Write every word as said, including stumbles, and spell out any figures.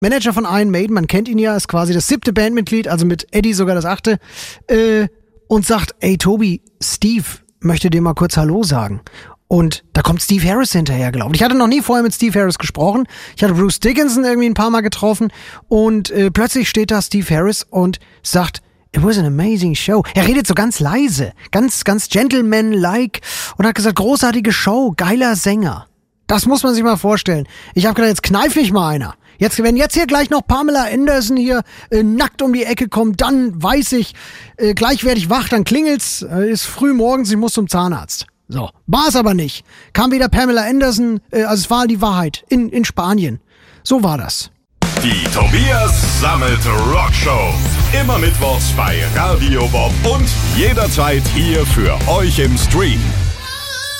Manager von Iron Maiden, man kennt ihn ja, ist quasi das siebte Bandmitglied, also mit Eddie sogar das achte, äh, und sagt, ey Tobi, Steve möchte dir mal kurz Hallo sagen. Und da kommt Steve Harris hinterher, glaube ich. Ich hatte noch nie vorher mit Steve Harris gesprochen. Ich hatte Bruce Dickinson irgendwie ein paar Mal getroffen und äh, plötzlich steht da Steve Harris und sagt, it was an amazing show. Er redet so ganz leise, ganz, ganz gentleman-like und hat gesagt, großartige Show, geiler Sänger. Das muss man sich mal vorstellen. Ich habe gedacht, jetzt kneif mich mal einer. Jetzt, wenn jetzt hier gleich noch Pamela Anderson hier äh, nackt um die Ecke kommt, dann weiß ich, äh, gleich werde ich wach, dann klingelt's, äh, ist früh morgens, ich muss zum Zahnarzt. So, war es aber nicht. Kam wieder Pamela Anderson, äh, also es war die Wahrheit, in, in Spanien. So war das. Die Tobias Sammelt Rockshow. Immer mittwochs bei Radio Bob und jederzeit hier für euch im Stream.